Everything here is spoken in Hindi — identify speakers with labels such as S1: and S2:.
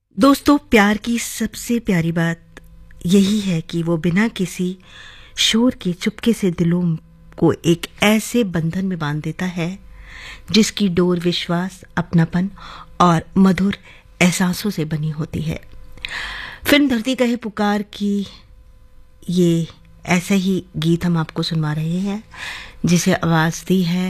S1: दोस्तों, प्यार की सबसे प्यारी बात यही है कि वो बिना किसी शोर के चुपके से दिलों को एक ऐसे बंधन में बांध देता है जिसकी डोर विश्वास, अपनापन और मधुर एहसासों से बनी होती है। फिल्म धरती कहे पुकार की ये ऐसा ही गीत हम आपको सुनवा रहे हैं जिसे आवाज दी है